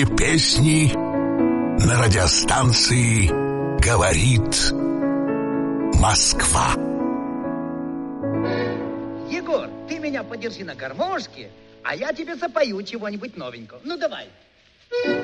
Песни на радиостанции «Говорит Москва». Егор, ты меня подержи на гармошке, а я тебе запою чего-нибудь новенького. Ну, давай.